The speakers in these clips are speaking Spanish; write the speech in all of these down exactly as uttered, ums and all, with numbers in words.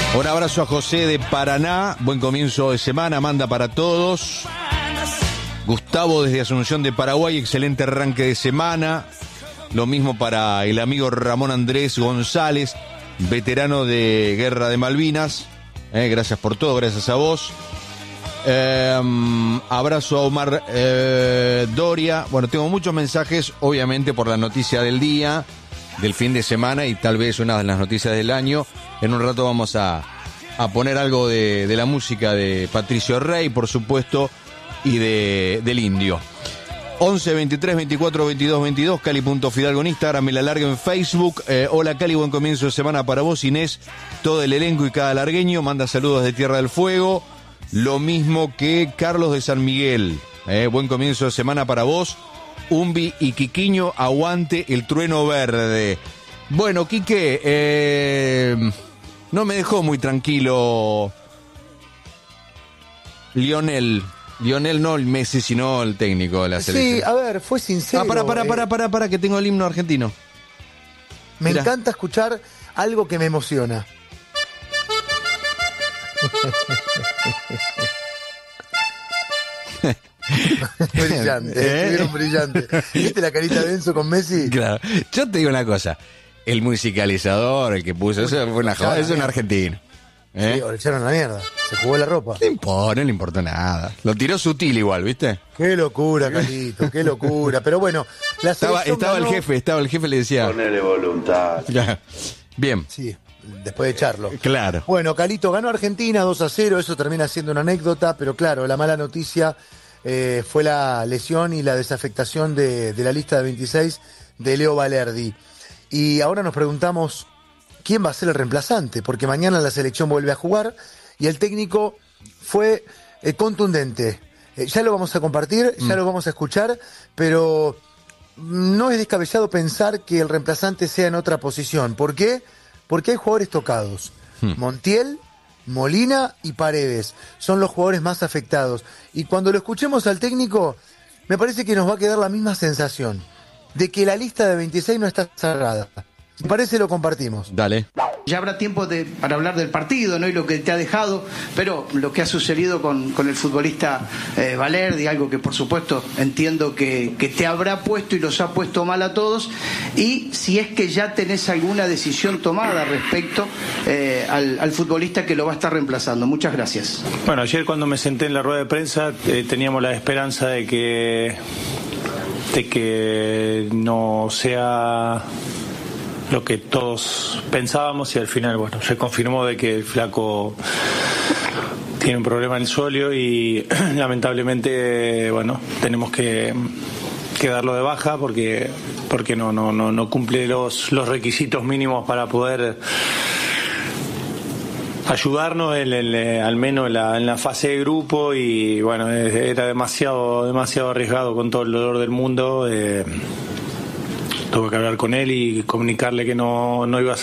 Un abrazo a José de Paraná, buen comienzo de semana, manda para todos. Gustavo desde Asunción de Paraguay, excelente arranque de semana. Lo mismo para el amigo Ramón Andrés González, veterano de Guerra de Malvinas. Eh, gracias por todo, gracias a vos. Eh, abrazo a Omar eh, Doria. Bueno, tengo muchos mensajes, obviamente por la noticia del día, del fin de semana y tal vez una de las noticias del año. En un rato vamos a, a poner algo de, de la música de Patricio Rey, por supuesto, y de del Indio. once, veintitrés, veinticuatro, veintidós, veintidós, Cali.Fidalgo en Instagram, me la largo en Facebook. Eh, hola Cali, buen comienzo de semana para vos, Inés, todo el elenco y cada largueño. Manda saludos de Tierra del Fuego. Lo mismo que Carlos de San Miguel. Eh, buen comienzo de semana para vos. Umbi y Quiquiño, aguante el trueno verde. Bueno, Quique, eh, no me dejó muy tranquilo Lionel. Lionel no el Messi, sino el técnico de la selección. Sí, a ver, fue sincero. Ah, para, para, eh, para, para, para, que tengo el himno argentino. Me Mirá. encanta escuchar algo que me emociona. Brillante, ¿Eh? estuvieron brillantes. ¿Viste la carita de Enzo con Messi? Claro. Yo te digo una cosa. El musicalizador, el que puso eso, fue una joda. Es un argentino. ¿Eh? Sí, o le echaron la mierda. Se jugó la ropa. No importa, no le importó nada. Lo tiró sutil igual, ¿viste? Qué locura, Carlito, qué locura. Pero bueno, la Estaba, selección estaba ganó... el jefe, estaba el jefe, le decía. Ponele voluntad. Ya. Bien. Sí, después de echarlo. Claro. Bueno, Calito ganó Argentina dos a cero, eso termina siendo una anécdota, pero claro, la mala noticia eh, fue la lesión y la desafectación de, de la lista de veintiséis de Leo Valerdi. Y ahora nos preguntamos quién va a ser el reemplazante, porque mañana la selección vuelve a jugar y el técnico fue eh, contundente. Eh, ya lo vamos a compartir, ya mm. lo vamos a escuchar, pero no es descabellado pensar que el reemplazante sea en otra posición. ¿Por qué? Porque hay jugadores tocados. Hmm. Montiel, Molina y Paredes son los jugadores más afectados. Y cuando lo escuchemos al técnico, me parece que nos va a quedar la misma sensación de que la lista de veintiséis no está cerrada. Si parece, lo compartimos. Dale. Ya habrá tiempo de, para hablar del partido, ¿no? Y lo que te ha dejado, pero lo que ha sucedido con, con el futbolista eh, Valerdi, algo que por supuesto entiendo que, que te habrá puesto y los ha puesto mal a todos, y si es que ya tenés alguna decisión tomada respecto eh, al, al futbolista que lo va a estar reemplazando. Muchas gracias. Bueno, ayer cuando me senté en la rueda de prensa eh, teníamos la esperanza de que, de que no sea lo que todos pensábamos, y al final, bueno, se confirmó de que el flaco tiene un problema en el suelo y lamentablemente, bueno, tenemos que, que darlo de baja porque porque no no no no cumple los los requisitos mínimos para poder ayudarnos en el, al menos en la, en la fase de grupo, y bueno, era demasiado demasiado arriesgado con todo el dolor del mundo. eh, Tuve que hablar con él y comunicarle que no, no ibas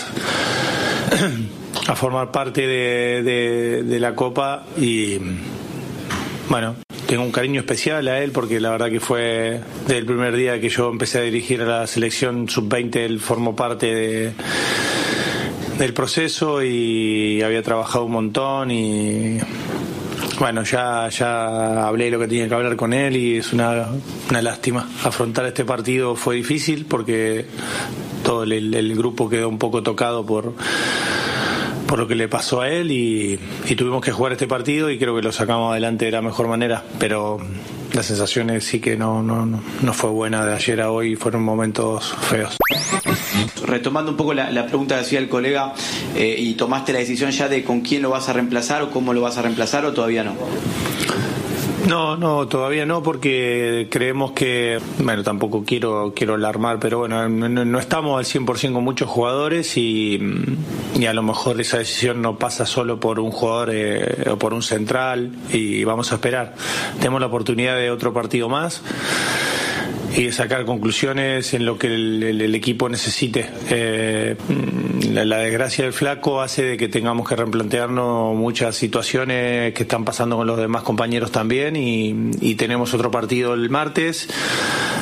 a formar parte de, de, de la Copa, y bueno, tengo un cariño especial a él porque la verdad que fue desde el primer día que yo empecé a dirigir a la selección sub veinte, él formó parte de, del proceso y había trabajado un montón, y bueno, ya ya hablé lo que tenía que hablar con él, y es una, una lástima. Afrontar este partido fue difícil porque todo el, el grupo quedó un poco tocado por, por lo que le pasó a él, y, y tuvimos que jugar este partido y creo que lo sacamos adelante de la mejor manera, pero las sensaciones sí que no, no, no fue buena de ayer a hoy, fueron momentos feos. Retomando un poco la, la pregunta que hacía el colega, eh, ¿y tomaste la decisión ya de con quién lo vas a reemplazar o cómo lo vas a reemplazar, o todavía no? No, no, todavía no, porque creemos que, bueno, tampoco quiero quiero alarmar, pero bueno, no, no estamos al cien por ciento con muchos jugadores, y, y a lo mejor esa decisión no pasa solo por un jugador eh, o por un central, y vamos a esperar. Tenemos la oportunidad de otro partido más y de sacar conclusiones en lo que el, el, el equipo necesite. Eh, la, la desgracia del flaco hace de que tengamos que replantearnos muchas situaciones que están pasando con los demás compañeros también, y, y tenemos otro partido el martes.